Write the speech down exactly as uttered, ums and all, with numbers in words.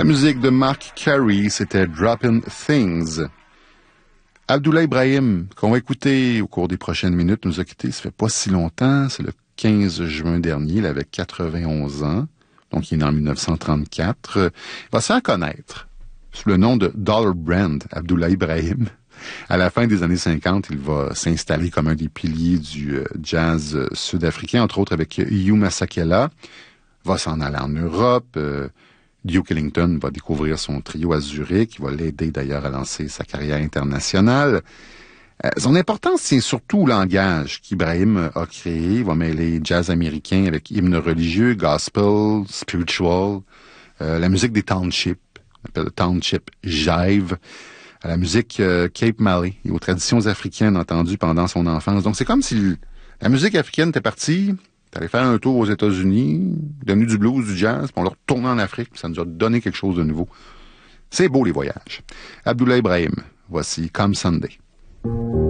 La musique de Mark Carey, c'était Droppin' Things. Abdoulaye Ibrahim, qu'on va écouter au cours des prochaines minutes, nous a quittés, ça fait pas si longtemps, c'est le quinze juin dernier, il avait quatre-vingt-onze ans, donc il est né en dix-neuf cent trente-quatre. Il va se faire connaître sous le nom de Dollar Brand, Abdoulaye Ibrahim. À la fin des années cinquante, il va s'installer comme un des piliers du jazz sud-africain, entre autres avec Hugh Masekela. Va s'en aller en Europe. Euh, Duke Ellington va découvrir son trio à Zurich, qui va l'aider d'ailleurs à lancer sa carrière internationale. Euh, son importance tient surtout au langage qu'Ibrahim a créé. Il va mêler jazz américain avec hymnes religieux, gospel, spiritual, euh, la musique des townships, on appelle le township jive, à la musique euh, Cape Malay et aux traditions africaines entendues pendant son enfance. Donc c'est comme si la musique africaine était partie, t'allais faire un tour aux États-Unis, devenu du blues, du jazz, puis on l'a retourné en Afrique, puis ça nous a donné quelque chose de nouveau. C'est beau les voyages. Abdoulaye Ibrahim, voici Come Sunday.